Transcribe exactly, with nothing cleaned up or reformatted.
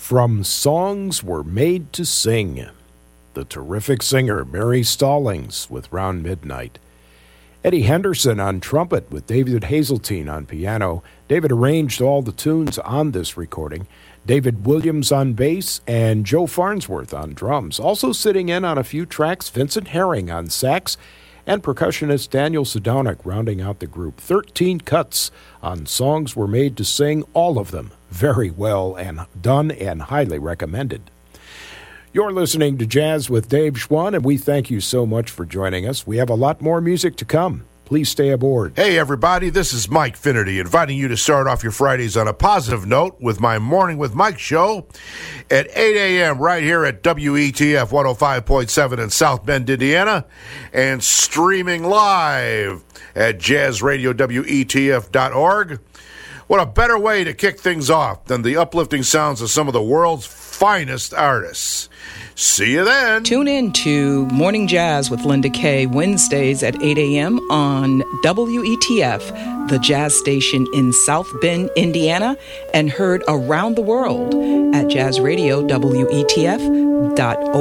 from Songs Were Made to Sing. The terrific singer Mary Stallings with Round Midnight. Eddie Henderson on trumpet with David Hazeltine on piano. David arranged all the tunes on this recording. David Williams on bass and Joe Farnsworth on drums. Also sitting in on a few tracks, Vincent Herring on sax and percussionist Daniel Sedonic rounding out the group. Thirteen cuts on Songs Were Made to Sing, all of them very well and done and highly recommended. You're listening to Jazz with Dave Schwann, and we thank you so much for joining us. We have a lot more music to come. Please stay aboard. Hey, everybody, this is Mike Finnerty, inviting you to start off your Fridays on a positive note with my Morning with Mike show at eight a.m. right here at W E T F one oh five point seven in South Bend, Indiana, and streaming live at jazz radio W E T F dot org. What a better way to kick things off than the uplifting sounds of some of the world's finest artists. See you then. Tune in to Morning Jazz with Linda Kay, Wednesdays at eight a.m. on W E T F, the jazz station in South Bend, Indiana, and heard around the world at jazz radio W E T F dot org.